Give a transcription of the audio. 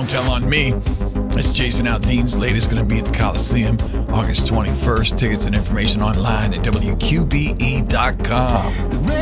Don't Tell on Me. It's Jason Aldean's latest, going to be at the Coliseum August 21st. Tickets and information online at WQBE.com.